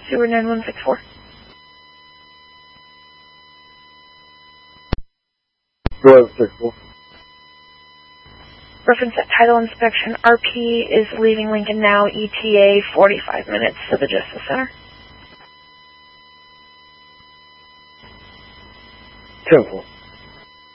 Sewer 9164. Go ahead, 64. Reference at title inspection. RP is leaving Lincoln now. ETA 45 minutes to the Justice Center. 10-4.